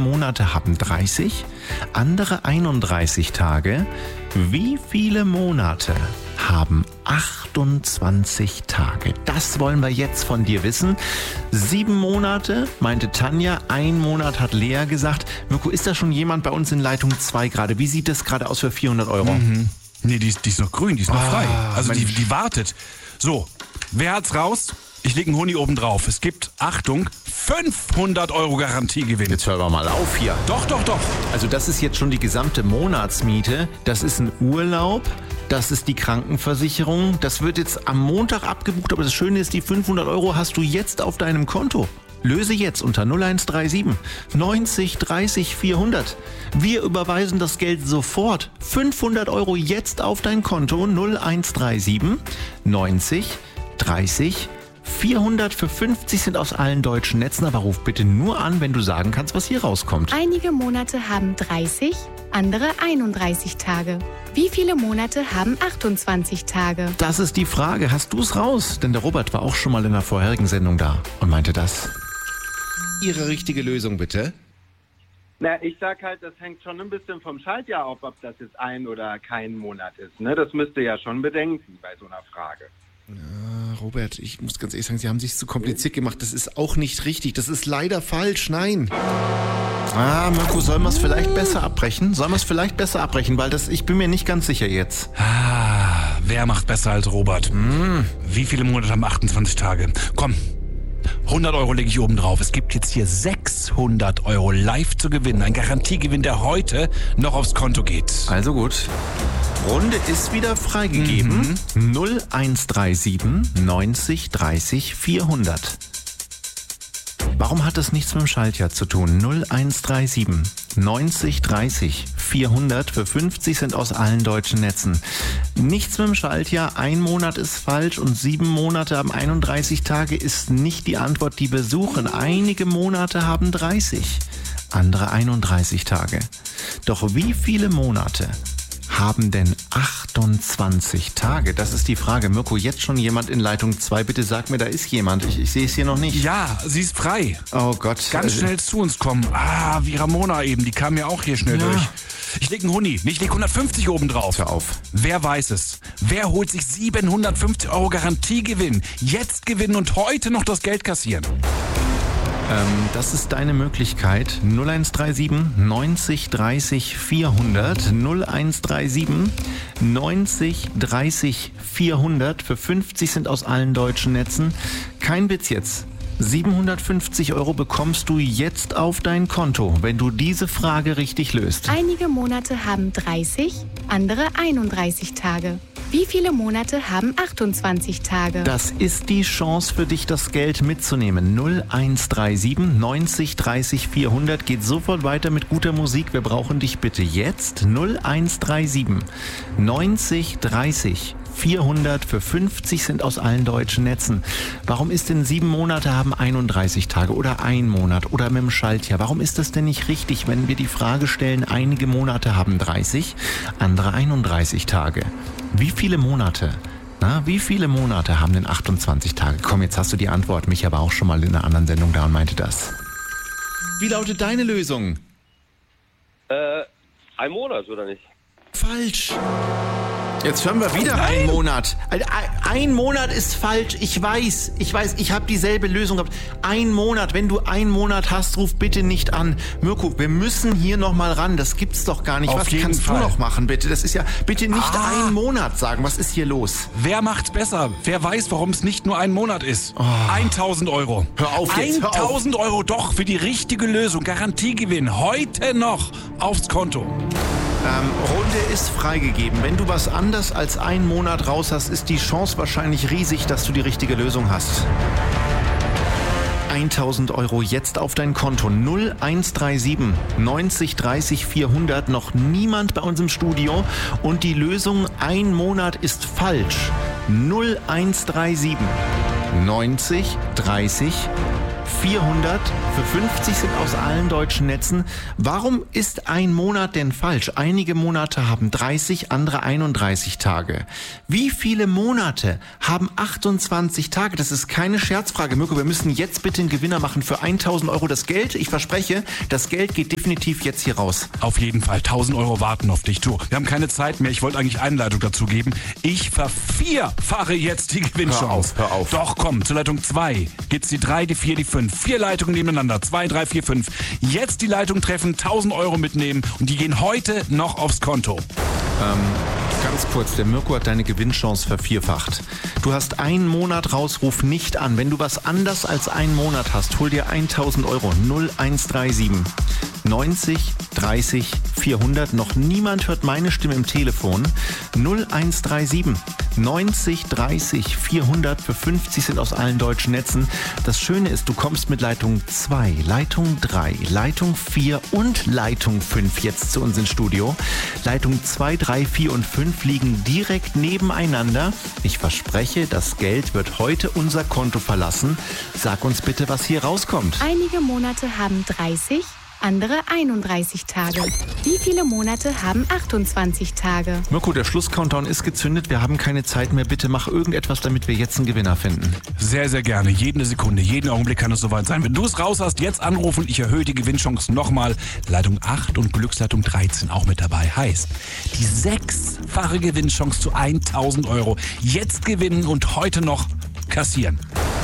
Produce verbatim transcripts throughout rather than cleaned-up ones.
Monate haben dreißig, andere einunddreißig Tage. Wie viele Monate haben achtundzwanzig Tage? Das wollen wir jetzt von dir wissen. Sieben Monate, meinte Tanja. Ein Monat hat Lea gesagt. Mirko, ist da schon jemand bei uns in Leitung zwei gerade? Wie sieht das gerade aus für vierhundert Euro? Mhm. Nee, die ist, die ist noch grün, die ist noch Ah, frei. Also die, Mensch. die wartet. So, wer hat's raus? Ich leg einen Huni oben drauf. Es gibt, Achtung, fünfhundert Euro Garantiegewinn. Jetzt hören wir mal auf hier. Doch, doch, doch. Also das ist jetzt schon die gesamte Monatsmiete. Das ist ein Urlaub. Das ist die Krankenversicherung. Das wird jetzt am Montag abgebucht. Aber das Schöne ist, die fünfhundert Euro hast du jetzt auf deinem Konto. Löse jetzt unter null eins drei sieben neunzig dreißig vierhundert. Wir überweisen das Geld sofort. fünfhundert Euro jetzt auf dein Konto. null eins drei sieben neunzig dreißig vierhundert für fünfzig sind aus allen deutschen Netzen. Aber ruf bitte nur an, wenn du sagen kannst, was hier rauskommt. Einige Monate haben dreißig, andere einunddreißig Tage. Wie viele Monate haben achtundzwanzig Tage? Das ist die Frage. Hast du es raus? Denn der Robert war auch schon mal in der vorherigen Sendung da und meinte das. Ihre richtige Lösung bitte. Na, ich sag halt, das hängt schon ein bisschen vom Schaltjahr ab, ob das jetzt ein oder kein Monat ist. Ne? Das müsst ihr ja schon bedenken bei so einer Frage. Ja, Robert, ich muss ganz ehrlich sagen, Sie haben sich zu kompliziert gemacht. Das ist auch nicht richtig. Das ist leider falsch. Nein. Ah, Mirko, sollen wir es vielleicht besser abbrechen? Sollen wir es vielleicht besser abbrechen? Weil das, ich bin mir nicht ganz sicher jetzt. Ah, wer macht besser als Robert? Mm. Wie viele Monate haben achtundzwanzig Tage? Komm, hundert Euro lege ich oben drauf. Es gibt jetzt hier sechshundert Euro live zu gewinnen. Ein Garantiegewinn, der heute noch aufs Konto geht. Also gut. Runde ist wieder freigegeben. Mhm. null eins drei sieben neunzig dreißig vierhundert. Warum hat das nichts mit dem Schaltjahr zu tun? null eins drei sieben neunzig dreißig vierhundert für fünfzig sind aus allen deutschen Netzen. Nichts mit dem Schaltjahr, ein Monat ist falsch und sieben Monate haben einunddreißig Tage ist nicht die Antwort, die wir suchen. Einige Monate haben dreißig, andere einunddreißig Tage. Doch wie viele Monate haben denn achtundzwanzig Tage? Das ist die Frage. Mirko, jetzt schon jemand in Leitung zwei? Bitte sag mir, da ist jemand. Ich, ich sehe es hier noch nicht. Ja, sie ist frei. Oh Gott. Ganz schnell zu uns kommen. Ah, wie Ramona eben, die kam ja auch hier schnell Ja. durch. Ich leg einen Huni, ich leg hundertfünfzig oben drauf. Hör auf. Wer weiß es? Wer holt sich siebenhundertfünfzig Euro Garantiegewinn? Jetzt gewinnen und heute noch das Geld kassieren. Ähm, das ist deine Möglichkeit. null eins drei sieben neunzig dreißig vierhundert. null eins drei sieben neunzig dreißig vierhundert. Für fünfzig sind aus allen deutschen Netzen. Kein Witz jetzt. siebenhundertfünfzig Euro bekommst du jetzt auf dein Konto, wenn du diese Frage richtig löst. Einige Monate haben dreißig, andere einunddreißig Tage. Wie viele Monate haben achtundzwanzig Tage? Das ist die Chance für dich, das Geld mitzunehmen. null eins drei sieben neunzig dreißig vierhundert geht sofort weiter mit guter Musik. Wir brauchen dich bitte jetzt. null eins drei sieben neunzig dreißig vierhundert für fünfzig sind aus allen deutschen Netzen. Warum ist denn sieben Monate haben einunddreißig Tage oder ein Monat oder mit dem Schaltjahr? Warum ist das denn nicht richtig, wenn wir die Frage stellen, einige Monate haben dreißig, andere einunddreißig Tage? Wie viele Monate? Na, wie viele Monate haben denn achtundzwanzig Tage? Komm, jetzt hast du die Antwort. Micha war auch schon mal in einer anderen Sendung da und meinte das. Wie lautet deine Lösung? Äh, ein Monat, oder nicht? Falsch. Jetzt hören wir wieder einen Monat. Ein, ein Monat ist falsch. Ich weiß, ich weiß, ich habe dieselbe Lösung gehabt. Ein Monat, wenn du einen Monat hast, ruf bitte nicht an. Mirko, wir müssen hier nochmal ran. Das gibt's doch gar nicht. Auf Was jeden kannst Fall. du noch machen, bitte? Das ist ja, bitte nicht Ah. einen Monat sagen. Was ist hier los? Wer macht's besser? Wer weiß, warum es nicht nur ein Monat ist? tausend Euro. Hör auf jetzt, hör auf. tausend Euro doch für die richtige Lösung. Garantiegewinn. Heute noch aufs Konto. Ähm, Runde ist freigegeben. Wenn du was anders als einen Monat raus hast, ist die Chance wahrscheinlich riesig, dass du die richtige Lösung hast. tausend Euro jetzt auf dein Konto. null eins drei sieben neunzig dreißig vierhundert. Noch niemand bei uns im Studio. Und die Lösung, ein Monat ist falsch. null eins drei sieben neunzig dreißig vierhundert, für fünfzig sind aus allen deutschen Netzen. Warum ist ein Monat denn falsch? Einige Monate haben dreißig, andere einunddreißig Tage. Wie viele Monate haben achtundzwanzig Tage? Das ist keine Scherzfrage. Mirko, wir müssen jetzt bitte einen Gewinner machen für tausend Euro. Das Geld, ich verspreche, das Geld geht definitiv jetzt hier raus. Auf jeden Fall, tausend Euro warten auf dich. Du, wir haben keine Zeit mehr. Ich wollte eigentlich Einleitung dazu geben. Ich vervierfache jetzt die Gewinnchance. Hör auf, hör auf. Doch, komm, zur Leitung zwei geht's die drei, die vier, die fünf. Vier Leitungen nebeneinander. zwei, drei, vier, fünf. Jetzt die Leitung treffen, tausend Euro mitnehmen und die gehen heute noch aufs Konto. Ähm, ganz kurz, der Mirko hat deine Gewinnchance vervierfacht. Du hast einen Monat raus, ruf nicht an. Wenn du was anders als einen Monat hast, hol dir tausend Euro. null eins drei sieben neunzig dreißig vierhundert. Noch niemand hört meine Stimme im Telefon. null eins drei sieben neunzig dreißig vierhundert. Für fünfzig sind aus allen deutschen Netzen. Das Schöne ist, du kommst mit Leitung zwei, Leitung drei, Leitung vier und Leitung fünf jetzt zu uns ins Studio. Leitung zwei, drei, vier und fünf liegen direkt nebeneinander. Ich verspreche, das Geld wird heute unser Konto verlassen. Sag uns bitte, was hier rauskommt. Einige Monate haben dreißig, andere einunddreißig Tage. Wie viele Monate haben achtundzwanzig Tage? Mirko, der Schlusscountdown ist gezündet. Wir haben keine Zeit mehr. Bitte mach irgendetwas, damit wir jetzt einen Gewinner finden. Sehr, sehr gerne. Jede Sekunde, jeden Augenblick kann es soweit sein. Wenn du es raus hast, jetzt anrufen. Ich erhöhe die Gewinnchance nochmal. Leitung acht und Glücksleitung dreizehn auch mit dabei. Heißt, die sechsfache Gewinnchance zu tausend Euro. Jetzt gewinnen und heute noch kassieren.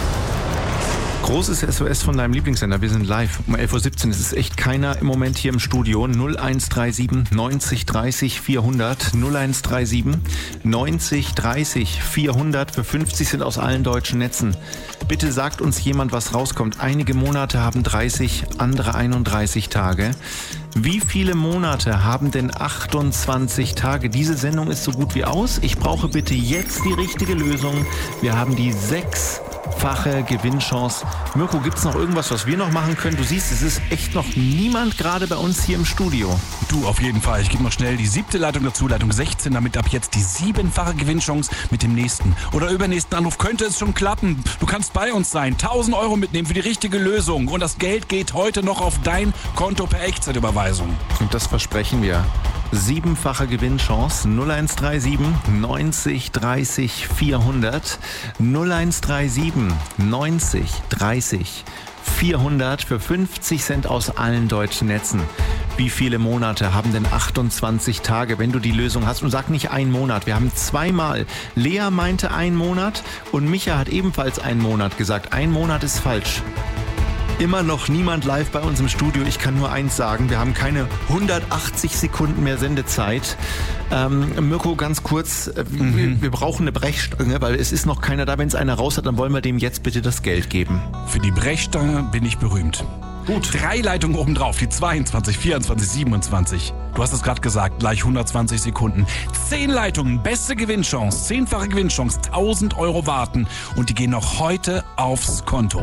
Großes S O S von deinem Lieblingssender. Wir sind live. Um elf Uhr siebzehn. Es ist echt keiner im Moment hier im Studio. null eins drei sieben neunzig dreißig vierhundert. null eins drei sieben neunzig dreißig vierhundert. Für fünfzig sind aus allen deutschen Netzen. Bitte sagt uns jemand, was rauskommt. Einige Monate haben dreißig, andere einunddreißig Tage. Wie viele Monate haben denn achtundzwanzig Tage? Diese Sendung ist so gut wie aus. Ich brauche bitte jetzt die richtige Lösung. Wir haben die sechsfache Gewinnchance. Mirko, gibt es noch irgendwas, was wir noch machen können? Du siehst, es ist echt noch niemand gerade bei uns hier im Studio. Du, auf jeden Fall. Ich gebe noch schnell die siebte Leitung dazu, Leitung sechzehn, damit ab jetzt die siebenfache Gewinnchance mit dem nächsten oder übernächsten Anruf könnte es schon klappen. Du kannst bei uns sein, tausend Euro mitnehmen für die richtige Lösung und das Geld geht heute noch auf dein Konto per Echtzeitüberweisung. Und das versprechen wir. Siebenfache Gewinnchance. null eins drei sieben neunzig dreißig vierhundert. null eins drei sieben neunzig dreißig vierhundert. Für fünfzig Cent aus allen deutschen Netzen. Wie viele Monate haben denn achtundzwanzig Tage, wenn du die Lösung hast? Und sag nicht einen Monat. Wir haben zweimal. Lea meinte einen Monat und Micha hat ebenfalls einen Monat gesagt. Ein Monat ist falsch. Immer noch niemand live bei uns im Studio. Ich kann nur eins sagen, wir haben keine hundertachtzig Sekunden mehr Sendezeit. Ähm, Mirko, ganz kurz, äh, mhm. wir, wir brauchen eine Brechstange, weil es ist noch keiner da. Wenn es einer raus hat, dann wollen wir dem jetzt bitte das Geld geben. Für die Brechstange bin ich berühmt. Gut. Drei Leitungen obendrauf, die zweiundzwanzig, vierundzwanzig, siebenundzwanzig. Du hast es gerade gesagt, gleich hundertzwanzig Sekunden. Zehn Leitungen, beste Gewinnchance, zehnfache Gewinnchance, tausend Euro warten und die gehen noch heute aufs Konto.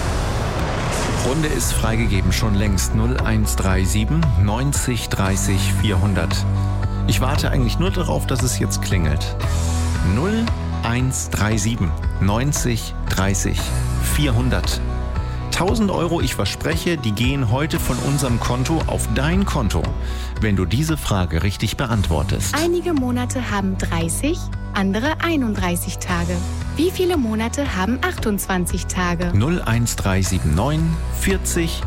Runde ist freigegeben, schon längst. null eins drei sieben neunzig dreißig vierhundert. Ich warte eigentlich nur darauf, dass es jetzt klingelt. null eins drei sieben neunzig dreißig vierhundert. tausend Euro, ich verspreche, die gehen heute von unserem Konto auf dein Konto, wenn du diese Frage richtig beantwortest. Einige Monate haben dreißig, andere einunddreißig Tage. Wie viele Monate haben achtundzwanzig Tage? null eins drei sieben neun vierzig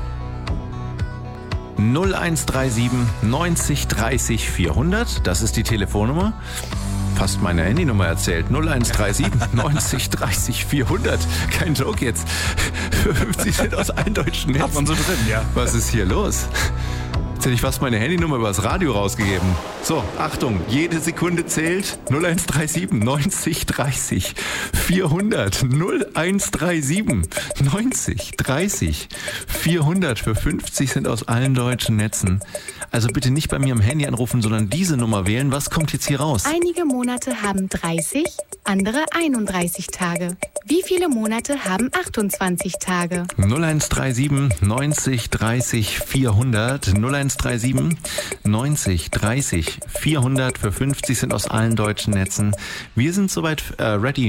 null eins drei sieben neunzig dreißig vierhundert. Das ist die Telefonnummer. Fast meine Handynummer erzählt. null eins drei sieben neunzig dreißig vierhundert. Kein Joke jetzt. fünfzig sind aus allen deutschen Netzen. Hat man so drin, ja. Was ist hier los? Jetzt hätte ich fast meine Handynummer übers Radio rausgegeben. So, Achtung, jede Sekunde zählt. null eins drei sieben neunzig dreißig vierhundert. null eins drei sieben neunzig dreißig vierhundert. Für fünfzig sind aus allen deutschen Netzen. Also bitte nicht bei mir am Handy anrufen, sondern diese Nummer wählen. Was kommt jetzt hier raus? Einige Monate haben dreißig, andere einunddreißig Tage. Wie viele Monate haben achtundzwanzig Tage? null eins drei sieben neunzig dreißig vierhundert. null eins drei sieben neunzig dreißig vierhundert. Für fünfzig sind aus allen deutschen Netzen. Wir sind soweit äh, ready, Mirko.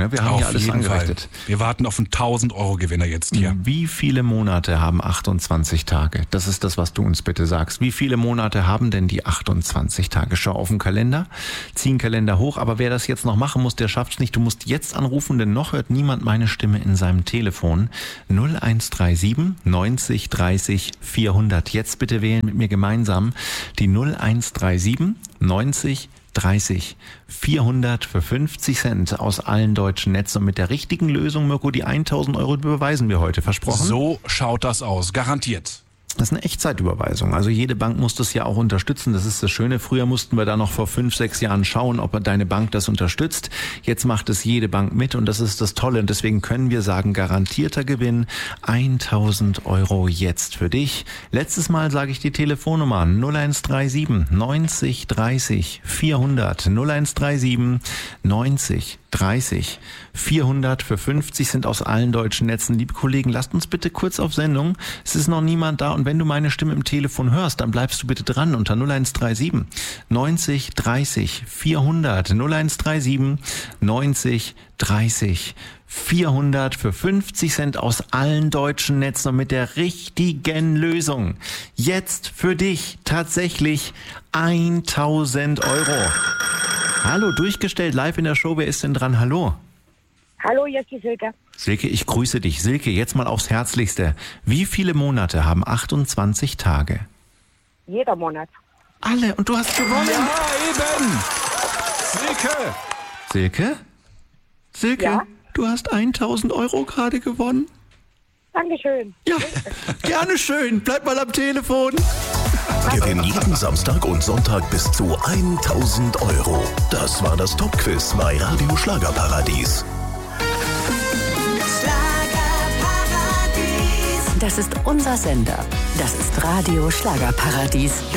Ne? Wir haben Auf ja alles jeden angerichtet. Fall. Wir warten auf einen tausend-Euro-Gewinner jetzt hier. Wie viele Monate haben achtundzwanzig Tage? Das ist das, was du uns bitte sagst. Wie viele Monate haben denn die achtundzwanzig Tage? Schau auf den Kalender, zieh den Kalender hoch. Aber wer das jetzt noch machen muss, der schafft's nicht. Du musst jetzt anrufen, denn noch hört niemand meine Stimme in seinem Telefon. null eins drei sieben neunzig dreißig vierhundert. Jetzt bitte wählen mit mir gemeinsam die null eins drei sieben neunzig dreißig vierhundert für fünfzig Cent aus allen deutschen Netzen. Und mit der richtigen Lösung, Mirko, die tausend Euro beweisen wir heute, versprochen? So schaut das aus, garantiert. Das ist eine Echtzeitüberweisung. Also jede Bank muss das ja auch unterstützen. Das ist das Schöne. Früher mussten wir da noch vor fünf, sechs Jahren schauen, ob deine Bank das unterstützt. Jetzt macht es jede Bank mit und das ist das Tolle. Und deswegen können wir sagen, garantierter Gewinn, tausend Euro jetzt für dich. Letztes Mal sage ich die Telefonnummer null eins drei sieben neunzig dreißig vierhundert. null eins drei sieben neunzig dreißig vierhundert für fünfzig sind aus allen deutschen Netzen. Liebe Kollegen, lasst uns bitte kurz auf Sendung. Es ist noch niemand da und wenn du meine Stimme im Telefon hörst, dann bleibst du bitte dran unter null eins drei sieben neunzig dreißig vierhundert. null eins drei sieben neunzig dreißig vierhundert für fünfzig Cent aus allen deutschen Netzen und mit der richtigen Lösung. Jetzt für dich tatsächlich tausend Euro. Hallo, durchgestellt, live in der Show. Wer ist denn dran? Hallo. Hallo, hier ist die Silke. Silke, ich grüße dich. Silke, jetzt mal aufs Herzlichste. Wie viele Monate haben achtundzwanzig Tage? Jeder Monat. Alle. Und du hast gewonnen. Ja, eben. Silke. Silke? Silke, Ja? du hast tausend Euro gerade gewonnen. Dankeschön. Ja, gerne schön. Bleib mal am Telefon. Gewinn jeden Samstag und Sonntag bis zu tausend Euro. Das war das Top-Quiz bei Radio Schlagerparadies. Das ist unser Sender. Das ist Radio Schlagerparadies.